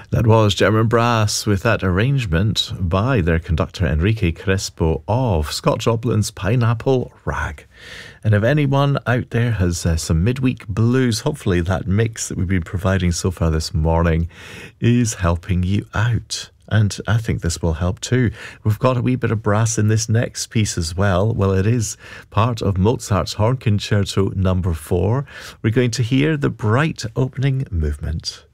That was German Brass with that arrangement by their conductor Enrique Crespo of Scott Joplin's Pineapple Rag. And if anyone out there has some midweek blues, hopefully that mix that we've been providing so far this morning is helping you out. And I think this will help too. We've got a wee bit of brass in this next piece as well. Well, it is part of Mozart's Horn Concerto No. 4. We're going to hear the bright opening movement.